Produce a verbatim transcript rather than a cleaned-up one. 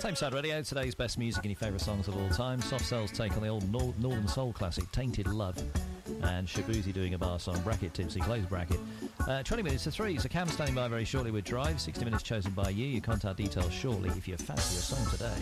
Tameside Radio, today's best music and your favourite songs of all time. Soft Cell's take on the old Nor- Northern Soul classic, Tainted Love. And Shabuzi doing a bar song, bracket tipsy, close bracket. Uh, twenty minutes to three, so Cam standing by very shortly with Drive. sixty minutes chosen by you. Your contact details shortly if you fancy a song today.